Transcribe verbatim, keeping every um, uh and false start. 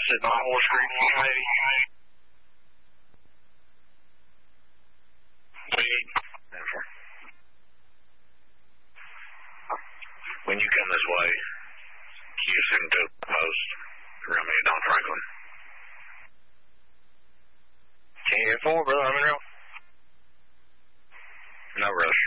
sitting on fourth Street, one eighty. When you come this way, Houston to the post, around me at Don Franklin. ten four, brother, I'm in